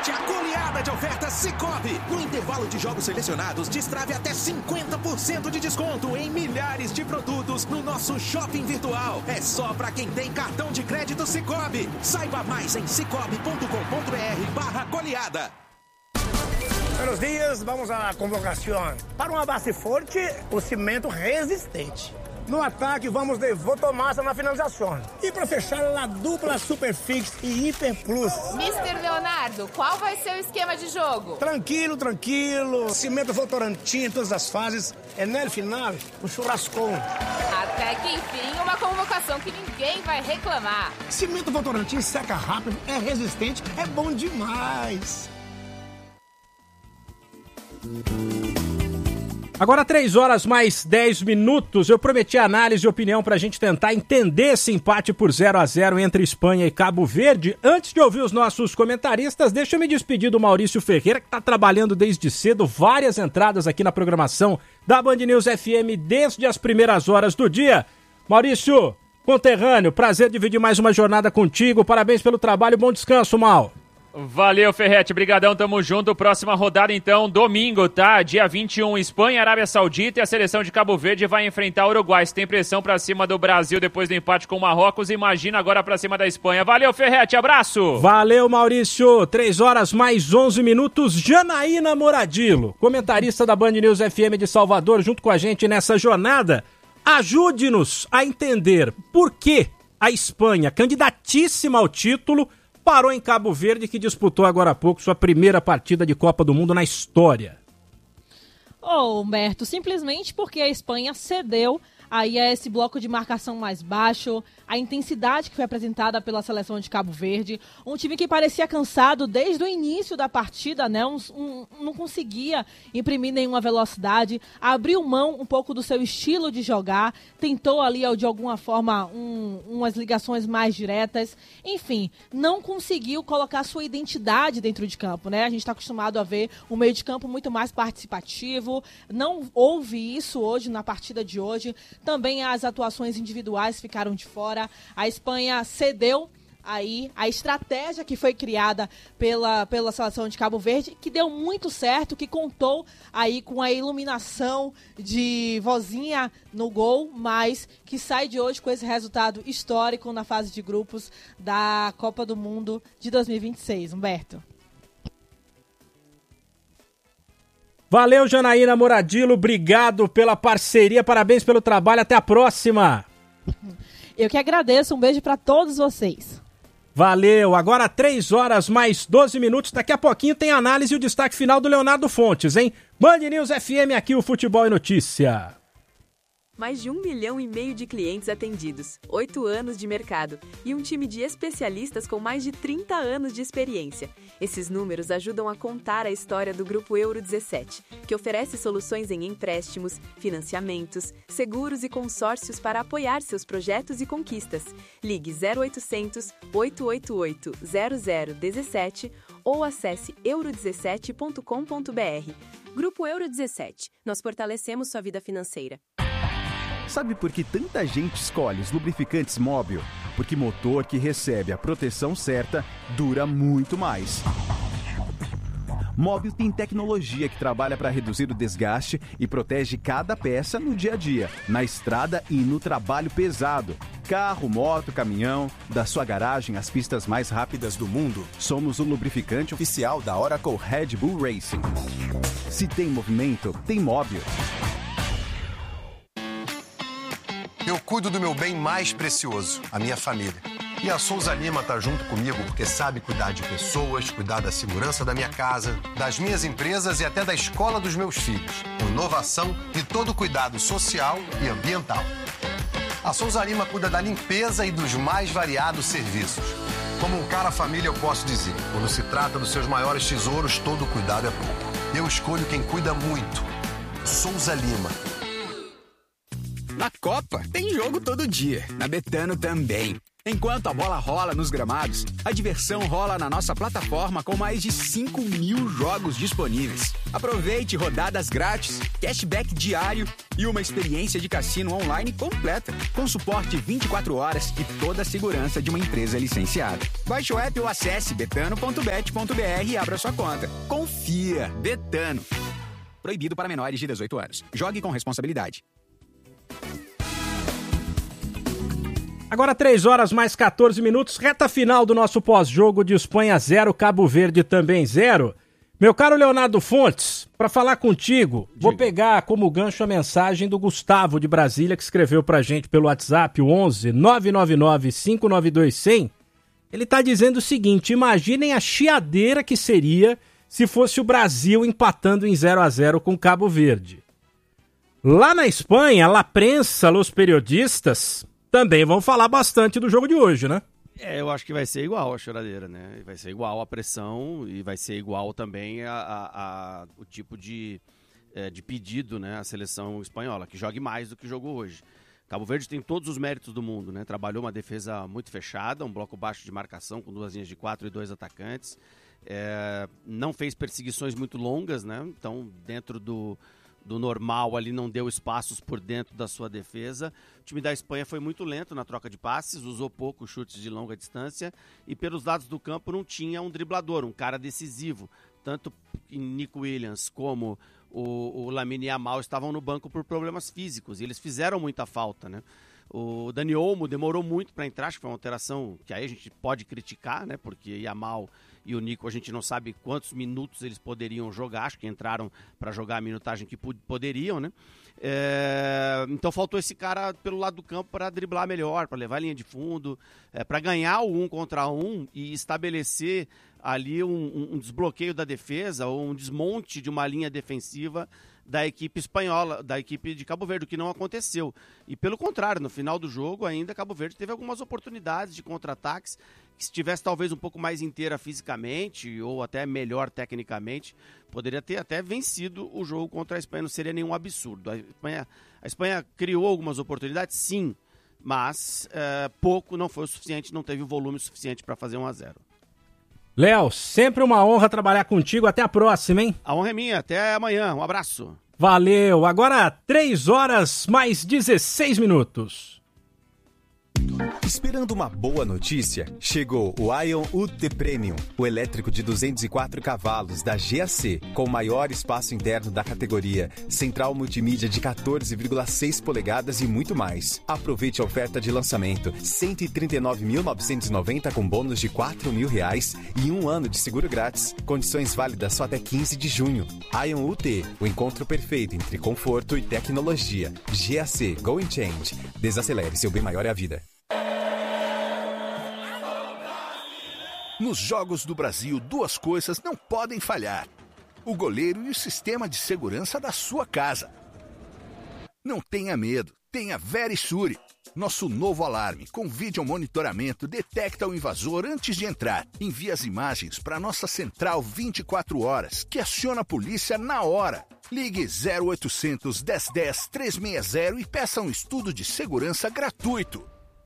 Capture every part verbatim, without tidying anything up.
Aproveite a goleada de ofertas Sicoob. No intervalo de jogos selecionados, destrave até cinquenta por cento de desconto em milhares de produtos no nosso shopping virtual. É só para quem tem cartão de crédito Sicoob. Saiba mais em cicobi ponto com ponto br barra goleada. Buenos dias, vamos à convocação. Para uma base forte, o cimento resistente. No ataque, vamos de Votomassa na finalização. E para fechar, a dupla Superfix e Hiper Plus. mister Leonardo, qual vai ser o esquema de jogo? Tranquilo, tranquilo. Cimento Votorantim em todas as fases. É no final, o churrascão. Até que enfim, uma convocação que ninguém vai reclamar. Cimento Votorantim seca rápido, é resistente, é bom demais. Agora três horas mais dez minutos, eu prometi análise e opinião para a gente tentar entender esse empate por zero a zero entre Espanha e Cabo Verde. Antes de ouvir os nossos comentaristas, deixa eu me despedir do Maurício Ferreira, que está trabalhando desde cedo, várias entradas aqui na programação da Band News F M desde as primeiras horas do dia. Maurício, conterrâneo, prazer dividir mais uma jornada contigo, parabéns pelo trabalho, bom descanso, Mal. Valeu, Ferretti, brigadão, tamo junto. Próxima rodada, então, domingo, tá? Dia vinte e um, Espanha, Arábia Saudita, e a seleção de Cabo Verde vai enfrentar o Uruguai. Se tem pressão pra cima do Brasil depois do empate com o Marrocos, imagina agora pra cima da Espanha. Valeu, Ferretti, abraço! Valeu, Maurício, três horas mais onze minutos, Janaína Moradilo, comentarista da Band News F M de Salvador, junto com a gente nessa jornada. Ajude-nos a entender por que a Espanha, candidatíssima ao título, parou em Cabo Verde, que disputou agora há pouco sua primeira partida de Copa do Mundo na história. Ô, Humberto, simplesmente porque a Espanha cedeu aí a esse bloco de marcação mais baixo, a intensidade que foi apresentada pela seleção de Cabo Verde, um time que parecia cansado desde o início da partida, né? Um, um, não conseguia imprimir nenhuma velocidade, abriu mão um pouco do seu estilo de jogar, tentou ali de alguma forma um, umas ligações mais diretas, enfim, não conseguiu colocar sua identidade dentro de campo, né? A gente está acostumado a ver um meio de campo muito mais participativo, não houve isso hoje na partida de hoje. Também as atuações individuais ficaram de fora. A Espanha cedeu aí a estratégia que foi criada pela, pela seleção de Cabo Verde, que deu muito certo, que contou aí com a iluminação de Vozinha no gol, mas que sai de hoje com esse resultado histórico na fase de grupos da Copa do Mundo de dois mil e vinte e seis. Humberto. Valeu, Janaína Moradilo, obrigado pela parceria, parabéns pelo trabalho, até a próxima. Eu que agradeço, um beijo para todos vocês. Valeu, agora três horas mais doze minutos, daqui a pouquinho tem análise e o destaque final do Leonardo Fontes, hein? Band News F M, aqui o Futebol e Notícia. Mais de um milhão e meio de clientes atendidos, oito anos de mercado e um time de especialistas com mais de trinta anos de experiência. Esses números ajudam a contar a história do Grupo Euro dezessete, que oferece soluções em empréstimos, financiamentos, seguros e consórcios para apoiar seus projetos e conquistas. Ligue zero oitocentos, oito oito oito, zero zero um sete ou acesse euro dezessete ponto com ponto br. Grupo Euro dezessete. Nós fortalecemos sua vida financeira. Sabe por que tanta gente escolhe os lubrificantes Móbil? Porque motor que recebe a proteção certa dura muito mais. Móbil tem tecnologia que trabalha para reduzir o desgaste e protege cada peça no dia a dia, na estrada e no trabalho pesado. Carro, moto, caminhão, da sua garagem às pistas mais rápidas do mundo, somos o lubrificante oficial da Oracle Red Bull Racing. Se tem movimento, tem Móbil. Eu cuido do meu bem mais precioso, a minha família. E a Souza Lima tá junto comigo porque sabe cuidar de pessoas, cuidar da segurança da minha casa, das minhas empresas e até da escola dos meus filhos. Inovação e todo cuidado social e ambiental. A Souza Lima cuida da limpeza e dos mais variados serviços. Como um cara família, eu posso dizer, quando se trata dos seus maiores tesouros, todo cuidado é pouco. Eu escolho quem cuida muito. Souza Lima. Na Copa, tem jogo todo dia. Na Betano também. Enquanto a bola rola nos gramados, a diversão rola na nossa plataforma com mais de cinco mil jogos disponíveis. Aproveite rodadas grátis, cashback diário e uma experiência de cassino online completa, com suporte vinte e quatro horas e toda a segurança de uma empresa licenciada. Baixe o app ou acesse betano ponto bet ponto br e abra sua conta. Confia, Betano. Proibido para menores de dezoito anos. Jogue com responsabilidade. Agora três horas mais quatorze minutos, reta final do nosso pós-jogo de Espanha zero, Cabo Verde também zero. Meu caro Leonardo Fontes, para falar contigo, Diga. Vou pegar como gancho a mensagem do Gustavo de Brasília, que escreveu pra gente pelo WhatsApp, o onze nove nove nove cinco nove dois zero zero. Ele tá dizendo o seguinte: imaginem a chiadeira que seria se fosse o Brasil empatando em zero a zero com Cabo Verde. Lá na Espanha, la prensa, los periodistas também vão falar bastante do jogo de hoje, né? É, eu acho que vai ser igual a choradeira, né? Vai ser igual a pressão e vai ser igual também a, a, a, o tipo de, é, de pedido, né? A seleção espanhola, que jogue mais do que jogou hoje. Cabo Verde tem todos os méritos do mundo, né? Trabalhou uma defesa muito fechada, um bloco baixo de marcação com duas linhas de quatro e dois atacantes. É, não fez perseguições muito longas, né? Então, dentro do... do normal ali, não deu espaços por dentro da sua defesa. O time da Espanha foi muito lento na troca de passes, usou pouco chutes de longa distância e pelos lados do campo não tinha um driblador, um cara decisivo. Tanto Nico Williams como o, o Lamine Yamal estavam no banco por problemas físicos e eles fizeram muita falta, né? O Dani Olmo demorou muito para entrar, acho que foi uma alteração que aí a gente pode criticar, né? Porque Yamal e o Nico, a gente não sabe quantos minutos eles poderiam jogar, acho que entraram para jogar a minutagem que poderiam, né? É, então faltou esse cara pelo lado do campo para driblar melhor, para levar a linha de fundo, é, para ganhar o um contra um e estabelecer ali um, um desbloqueio da defesa ou um desmonte de uma linha defensiva da equipe espanhola, da equipe de Cabo Verde, o que não aconteceu. E pelo contrário, no final do jogo ainda Cabo Verde teve algumas oportunidades de contra-ataques, que se tivesse talvez um pouco mais inteira fisicamente ou até melhor tecnicamente, poderia ter até vencido o jogo contra a Espanha, não seria nenhum absurdo. A Espanha, a Espanha criou algumas oportunidades, sim, mas é, pouco, não foi o suficiente, não teve o volume suficiente para fazer um a zero. Léo, sempre uma honra trabalhar contigo. Até a próxima, hein? A honra é minha. Até amanhã. Um abraço. Valeu. Agora, três horas mais dezesseis minutos. Esperando uma boa notícia, chegou o Ion U T Premium, o elétrico de duzentos e quatro cavalos da G A C, com o maior espaço interno da categoria, central multimídia de quatorze vírgula seis polegadas e muito mais. Aproveite a oferta de lançamento, cento e trinta e nove mil novecentos e noventa com bônus de quatro mil reais e um ano de seguro grátis. Condições válidas só até quinze de junho. Ion U T, o encontro perfeito entre conforto e tecnologia. G A C, Go and Change. Desacelere, seu bem maior é a vida. Nos Jogos do Brasil, duas coisas não podem falhar: o goleiro e o sistema de segurança da sua casa. Não tenha medo, tenha Verisure. Nosso novo alarme com vídeo monitoramento detecta o invasor antes de entrar. Envia as imagens para nossa central vinte e quatro horas, que aciona a polícia na hora. Ligue zero oitocentos, dez dez, trezentos e sessenta e peça um estudo de segurança gratuito.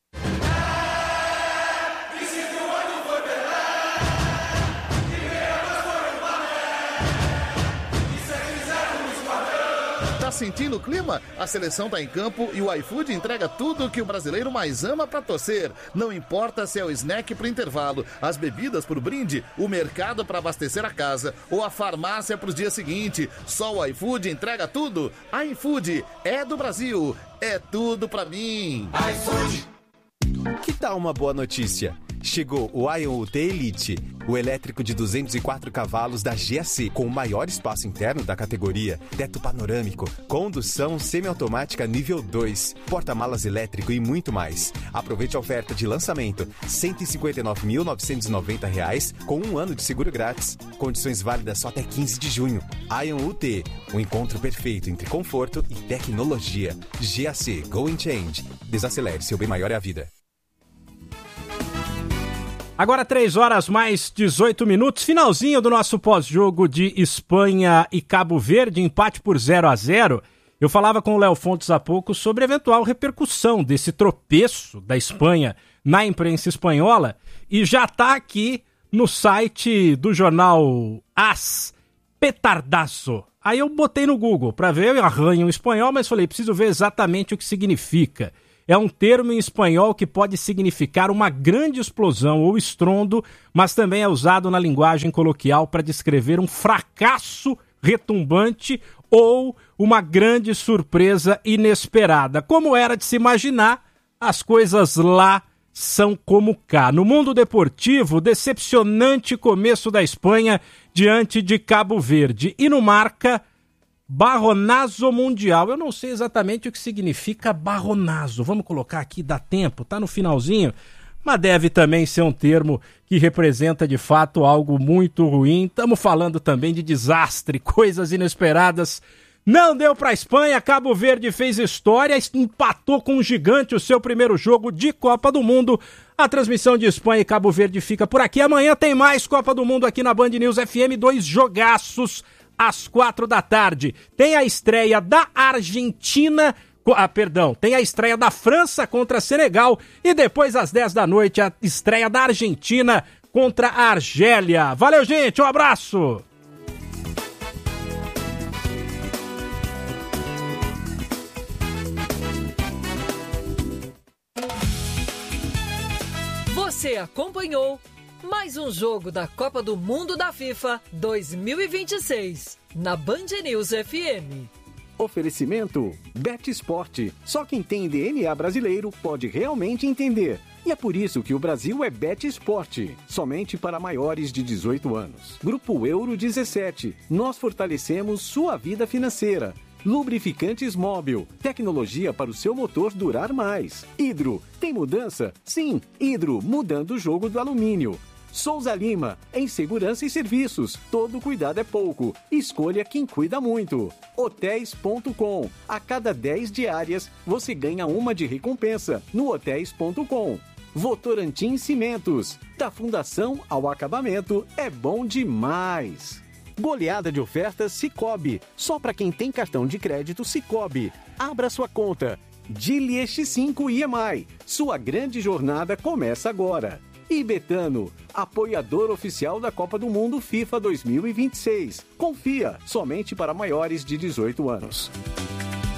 Tá sentindo o clima? A seleção tá em campo e o iFood entrega tudo o que o brasileiro mais ama pra torcer. Não importa se é o snack pro intervalo, as bebidas pro brinde, o mercado pra abastecer a casa ou a farmácia pros dias seguintes. Só o iFood entrega tudo. iFood é do Brasil. É tudo pra mim. iFood. Que tal uma boa notícia? Chegou o Ion U T Elite, o elétrico de duzentos e quatro cavalos da G A C, com o maior espaço interno da categoria, teto panorâmico, condução semiautomática nível dois, porta-malas elétrico e muito mais. Aproveite a oferta de lançamento, cento e cinquenta e nove mil novecentos e noventa reais, com um ano de seguro grátis. Condições válidas só até quinze de junho. Ion U T, o encontro perfeito entre conforto e tecnologia. G A C, Go and Change. Desacelere, seu bem maior é a vida. Agora três horas mais dezoito minutos, finalzinho do nosso pós-jogo de Espanha e Cabo Verde, empate por zero a zero. Eu falava com o Léo Fontes há pouco sobre a eventual repercussão desse tropeço da Espanha na imprensa espanhola e já está aqui no site do jornal AS, petardaço. Aí eu botei no Google para ver, eu arranho em espanhol, mas falei, preciso ver exatamente o que significa. É um termo em espanhol que pode significar uma grande explosão ou estrondo, mas também é usado na linguagem coloquial para descrever um fracasso retumbante ou uma grande surpresa inesperada. Como era de se imaginar, as coisas lá são como cá. No mundo deportivo, decepcionante começo da Espanha diante de Cabo Verde. E no marca, Barronazo Mundial. Eu não sei exatamente o que significa Barronazo. Vamos colocar aqui, dá tempo, tá no finalzinho. Mas deve também ser um termo que representa de fato algo muito ruim. Estamos falando também de desastre, coisas inesperadas. Não deu para a Espanha, Cabo Verde fez história, empatou com um gigante o seu primeiro jogo de Copa do Mundo. A transmissão de Espanha e Cabo Verde fica por aqui. Amanhã tem mais Copa do Mundo aqui na Band News F M, dois jogaços às quatro da tarde. Tem a estreia da Argentina... Ah, perdão, tem a estreia da França contra Senegal e depois às dez da noite a estreia da Argentina contra a Argélia. Valeu, gente, um abraço! Você acompanhou mais um jogo da Copa do Mundo da FIFA dois mil e vinte e seis na Band News F M. Oferecimento Bet Esporte. Só quem tem D N A brasileiro pode realmente entender. E é por isso que o Brasil é Bet Esporte. Somente para maiores de dezoito anos. Grupo Euro dezessete. Nós fortalecemos sua vida financeira. Lubrificantes Móbil. Tecnologia para o seu motor durar mais. Hidro. Tem mudança? Sim. Hidro. Mudando o jogo do alumínio. Souza Lima, em segurança e serviços, todo cuidado é pouco, escolha quem cuida muito. Hotéis ponto com, a cada dez diárias você ganha uma de recompensa no hotéis ponto com. Votorantim Cimentos, da fundação ao acabamento, é bom demais. Goleada de ofertas Sicoob, só para quem tem cartão de crédito Sicoob. Abra sua conta. Dili X cinco I M I, sua grande jornada começa agora. E Betano, apoiador oficial da Copa do Mundo FIFA dois mil e vinte e seis. Confia, somente para maiores de dezoito anos.